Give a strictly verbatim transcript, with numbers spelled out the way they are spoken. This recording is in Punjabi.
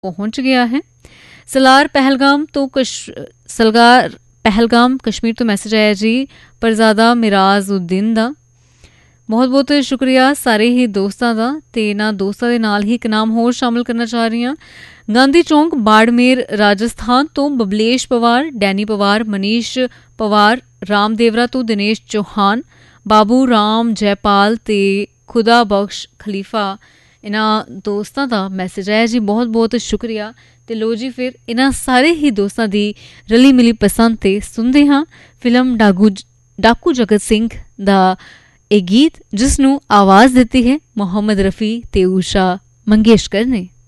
ਪਹੁੰਚ ਗਿਆ ਹੈ। ਸਲਾਰ ਪਹਿਲਗਾਮ ਤੋਂ ਕਸ਼ ਸਲਗਾਰ ਪਹਿਲਗਾਮ ਕਸ਼ਮੀਰ ਤੋਂ ਮੈਸੇਜ ਆਇਆ ਜੀ ਪਰਜ਼ਾਦਾ ਮਿਰਾਜ਼ ਉਦੀਨ ਦਾ। ਬਹੁਤ ਬਹੁਤ ਸ਼ੁਕਰੀਆ ਸਾਰੇ ਹੀ ਦੋਸਤਾਂ ਦਾ। ਅਤੇ ਇਹਨਾਂ ਦੋਸਤਾਂ ਦੇ ਨਾਲ ਹੀ ਇੱਕ ਨਾਮ ਹੋਰ ਸ਼ਾਮਿਲ ਕਰਨਾ ਚਾਹ ਰਹੀ ਹਾਂ। ਗਾਂਧੀ ਚੌਂਕ ਬਾੜਮੇਰ ਰਾਜਸਥਾਨ ਤੋਂ ਬਬਲੇਸ਼ ਪਵਾਰ, ਡੈਨੀ ਪਵਾਰ, ਮਨੀਸ਼ ਪਵਾਰ, ਰਾਮ ਦੇਵਰਾ ਤੋਂ ਦਿਨੇਸ਼ ਚੌਹਾਨ, ਬਾਬੂ ਰਾਮ ਜੈਪਾਲ ਅਤੇ ਖੁਦਾ ਬਖਸ਼ ਖਲੀਫਾ, ਇਹਨਾਂ ਦੋਸਤਾਂ ਦਾ ਮੈਸੇਜ ਆਇਆ ਜੀ। ਬਹੁਤ ਬਹੁਤ ਸ਼ੁਕਰੀਆ। ਅਤੇ ਲੋ ਜੀ ਫਿਰ ਇਹਨਾਂ ਸਾਰੇ ਹੀ ਦੋਸਤਾਂ ਦੀ ਰਲੀ ਮਿਲੀ ਪਸੰਦ 'ਤੇ ਸੁਣਦੇ ਹਾਂ ਫਿਲਮ ਡਾਗੂ ਡਾਕੂ ਜਗਤ ਸਿੰਘ ਦਾ ਇਹ ਗੀਤ, ਜਿਸ ਨੂੰ ਆਵਾਜ਼ ਦਿੱਤੀ ਹੈ ਮੁਹੰਮਦ ਰਫੀ ਅਤੇ ਊਸ਼ਾ ਮੰਗੇਸ਼ਕਰ ਨੇ।